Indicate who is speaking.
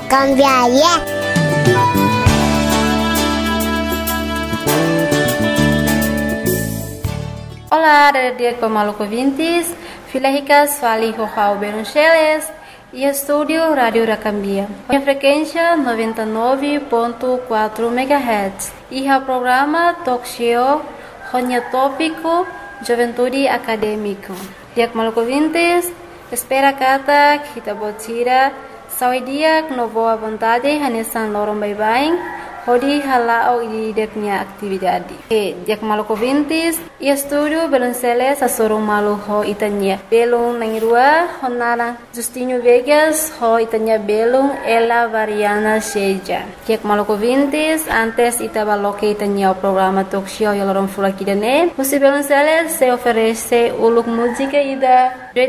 Speaker 1: Cambiaria.
Speaker 2: Olá, dia Maluco Vintes, Filahicas Fali Rojao Beruncheles e Estúdio Rádio Racambia. A frequência 99.4 MHz e o programa Talk Show Ronya Tópico Juventude Acadêmico. Dia Maluco Vintes, espera kata kita botira saudia no boa vontade hanesan lorong bye-bye. Hodi halao ideknya atividade. Dia Maluco Vintes, e estúdio Belunceles asorong malu ho itanya. Belung nangirua honara Justinho Vegas ho itanya belung ela variana seja. Dia Maluco Vintes, antes itabaloke itanya o programa talk show yalorong fulakidane. Musi Belunceles se oferece uluk música ida